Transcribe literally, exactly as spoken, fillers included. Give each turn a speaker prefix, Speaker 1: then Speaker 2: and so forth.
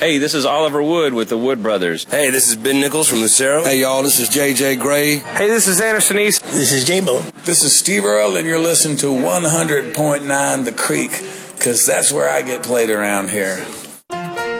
Speaker 1: Hey, this is Oliver Wood with the Wood Brothers.
Speaker 2: Hey, this is Ben Nichols from Lucero.
Speaker 3: Hey, y'all, this is J J Gray.
Speaker 4: Hey, this is Anderson East.
Speaker 5: This is J-Bo.
Speaker 6: This is Steve Earle, and you're listening to one hundred point nine The Creek, because that's where I get played around here.